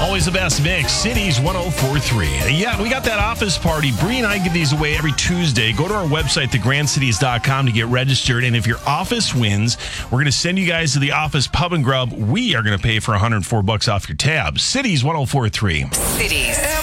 Always the best mix. Cities 104.3. Yeah, we got that office party. Bree and I give these away every Tuesday. Go to our website, thegrandcities.com, to get registered. And if your office wins, we're going to send you guys to the office pub and grub. We are going to pay for $104 off your tab. Cities 104.3. Cities.